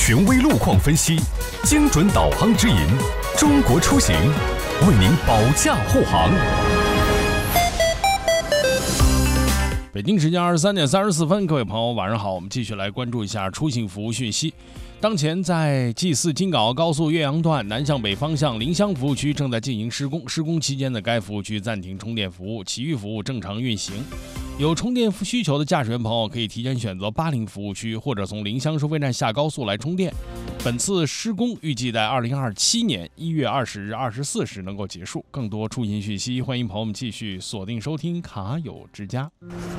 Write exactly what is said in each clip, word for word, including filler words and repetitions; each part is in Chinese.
权威路况分析，精准导航指引，中国出行为您保驾护航。 北京时间二十三点三十四分，各位朋友晚上好，我们继续来关注一下出行服务讯息。当前在 G 四 京港澳高速岳阳段南向北方向临湘服务区正在进行施工，施工期间的该服务区暂停充电服务，其余服务正常运行。有充电需求的驾驶员朋友可以提前选择巴陵服务区，或者从临湘收费站下高速来充电。本次施工预计在二零二七年一月二十日二十四时能够结束。更多出行讯息，欢迎朋友们继续锁定收听卡友之家。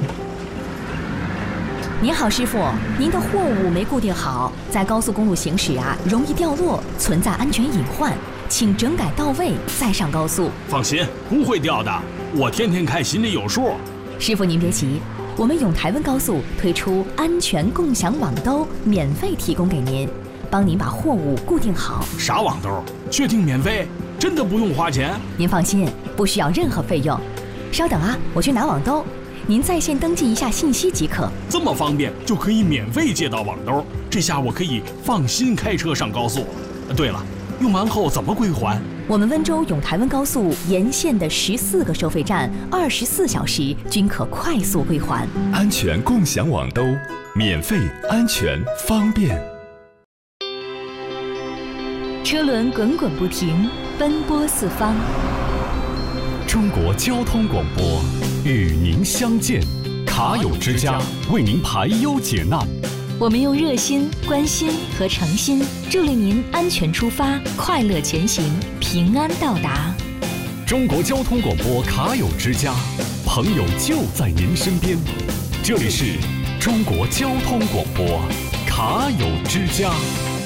您好，师傅，您的货物没固定好，在高速公路行驶啊，容易掉落，存在安全隐患，请整改到位再上高速。 放心，不会掉的，我天天开，心里有数。 师傅您别急，我们永台温高速推出安全共享网兜，免费提供给您，帮您把货物固定好。 啥网兜？确定免费？真的不用花钱？ 您放心，不需要任何费用。稍等啊，我去拿网兜。您在线登记一下信息即可。 这么方便就可以免费借到网兜，这下我可以放心开车上高速。对了，用完后怎么归还？ 我们温州永台温高速沿线的十四个收费站，二十四小时均可快速归还。 安全共享网兜，免费、安全、方便。 车轮滚滚不停，奔波四方。 中国交通广播与您相见，卡友之家为您排忧解难。 我们用热心、关心和诚心，助力您安全出发，快乐前行，平安到达。 中国交通广播卡友之家，朋友就在您身边。这里是中国交通广播卡友之家。